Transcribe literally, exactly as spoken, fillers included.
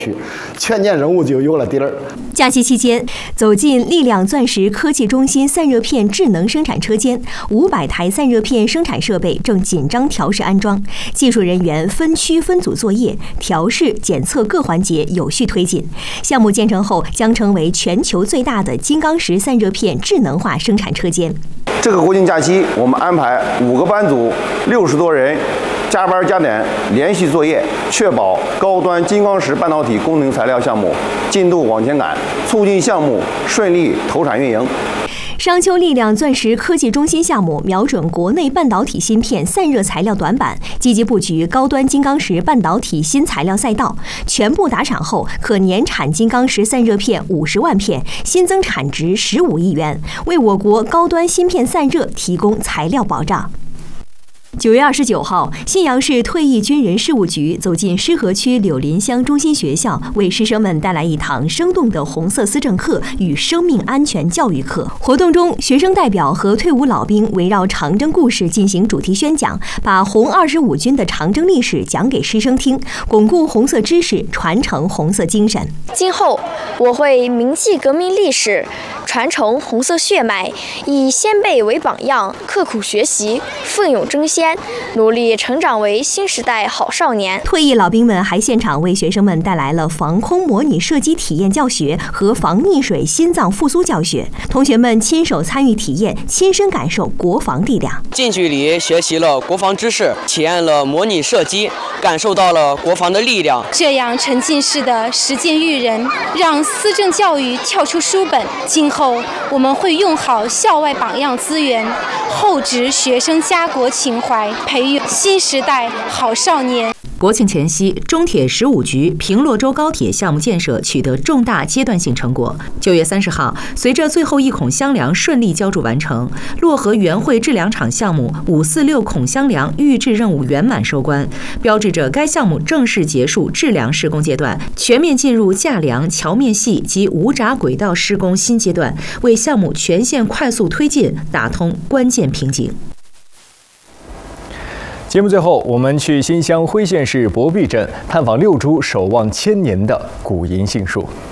劝谏人物就有了底儿。 假期期间，走进力量钻石科技中心散热片智能生产车间，五百台散热片生产设备正紧张调试安装，技术人员分区分组作业，调试检测各环节有序推进。项目建成后，将成为全球最大的金刚石散热片智能化生产车间。 这个国庆假期，我们安排五个班组，六十多人。加班加点，连续作业，确保高端金刚石半导体工程材料项目进度往前赶，促进项目顺利投产运营。 商丘力量钻石科技中心项目瞄准国内半导体芯片散热材料短板，积极布局高端金刚石半导体新材料赛道。全部打赏后，可年产金刚石散热片五十万片，新增产值十五亿元，为我国高端芯片散热提供材料保障。九月二十九号，信阳市退役军人事务局走进狮河区柳林乡中心学校，为师生们带来一堂生动的红色思政课与生命安全教育课。活动中，学生代表和退伍老兵围绕长征故事进行主题宣讲，把红二十五军的长征历史讲给师生听，巩固红色知识，传承红色精神。 今后，我会铭记革命历史，传承红色血脉，以先辈为榜样，刻苦学习，奋勇争先，努力成长为新时代好少年。 退役老兵们还现场为学生们带来了防空模拟射击体验教学和防溺水心脏复苏教学，同学们亲手参与体验，亲身感受国防力量。 近距离学习了国防知识，体验了模拟射击，感受到了国防的力量。 这样沉浸式的实践育人，让思政教育跳出书本。今后我们会用好校外榜样资源，厚植学生家国情怀，培育新时代好少年。 国庆前夕，中铁十五局平洛州高铁项目建设取得重大阶段性成果。九月三十号，随着最后一孔箱梁顺利浇筑完成，漯河原汇制梁厂项目五四六孔箱梁预制任务圆满收官，标志着该项目正式结束制梁施工阶段，全面进入架梁、桥面系及无闸轨道施工新阶段，为项目全线快速推进打通关键瓶颈。 节目最后，我们去新乡徽县市博壁镇探访六株守望千年的古银杏树。